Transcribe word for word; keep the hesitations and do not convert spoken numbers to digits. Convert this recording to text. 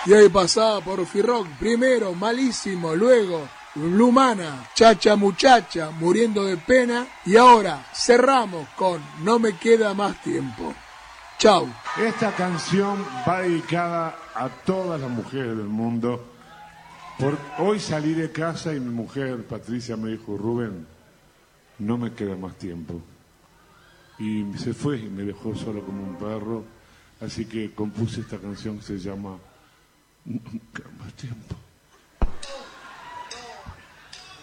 Y hoy pasaba por Firrock, primero malísimo, luego Lumana, Chacha Muchacha, muriendo de pena, y ahora cerramos con No me queda más tiempo. Chau. Esta canción va dedicada a todas las mujeres del mundo. Por hoy salí de casa y mi mujer Patricia me dijo: Rubén, no me queda más tiempo. Y se fue y me dejó solo como un perro. Así que compuse esta canción que se llama No me queda más tiempo.